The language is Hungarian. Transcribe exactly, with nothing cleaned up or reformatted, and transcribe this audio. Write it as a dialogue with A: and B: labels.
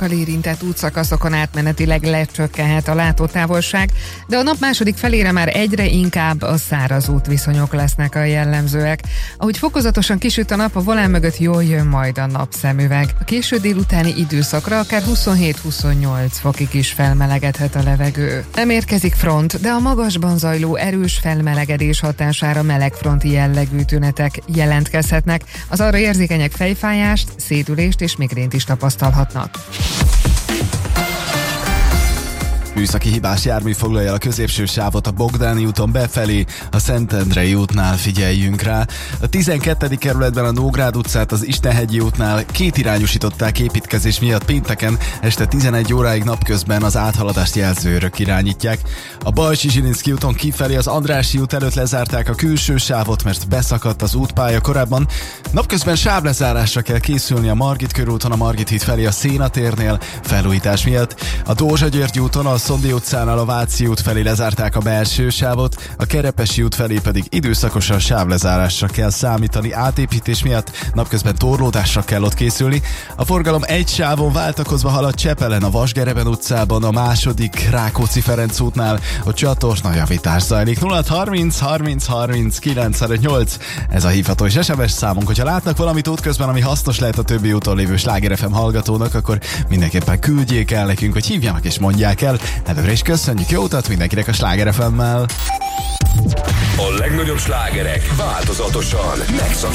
A: érintett útszakaszokon átmenetileg lecsökkenhet a látótávolság, de a nap második felére már egyre inkább a száraz útviszonyok lesznek a jellemzőek. Ahogy fokozatosan kisüt a nap, a volán mögött jól jön majd a napszemüveg. A késő délutáni időszakra akár huszonhét-huszonnyolc fokig is felmelegedhet a levegő. Nem érkezik front, de a magasban zajló erős felmelegedés hatására melegfronti jellegű tünetek jelentkezhetnek. Az arra érzékenyek fejfájást, szédülést és migrént is tapasztalhatnak.
B: Műszaki hibás jármű foglalja el a középső sávot a Bogdáni úton befelé, a Szentendrei útnál figyeljünk rá. A tizenkettedik kerületben a Nógrád utcát az Istenhegyi útnál kétirányosították építkezés miatt pénteken, este tizenegy óráig napközben az áthaladást jelzőrök irányítják. A Bajcsy-Zsilinszky úton kifelé az Andrássy út előtt lezárták a külső sávot, mert beszakadt az útpálya korábban. Napközben sávlezárásra kell készülni a Margit körúton, a Margit híd felé a Széna térnél felújítás miatt. A Dózsa-György úton a Szondi utcánál a Váci út felé lezárták a belső sávot, a Kerepesi út felé pedig időszakosan sávlezárásra kell számítani átépítés miatt, napközben torlódásra kell ott készülni. A forgalom egy sávon váltakozva halad Csepelen, a Vasgereben utcában, a második Rákóczi-Ferenc útnál, a csatornajavítás zajlik. nulla harminc harminc harminc kilencszáznyolc ez a hívható és es em es számunk. Hogyha látnak valamit útközben, ami hasznos lehet a többi úton lévő Sláger ef em hallgatónak, akkor mindenképpen küldjék el nekünk, hogy hívjanak és mondják el. Előre is köszönjük, jó utat mindenkinek a Sláger ef emmel!
C: A legnagyobb slágerek változatosan megszak